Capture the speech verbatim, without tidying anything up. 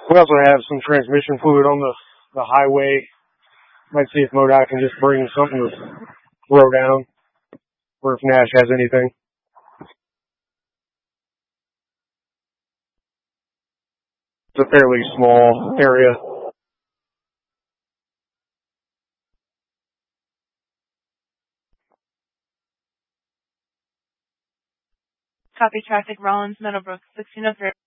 We also have some transmission fluid on the, the highway. Might see if MoDOT can just bring something to throw down, or if Nash has anything. It's a fairly small area. Copy traffic, Rollins, Meadowbrook, sixteen oh three.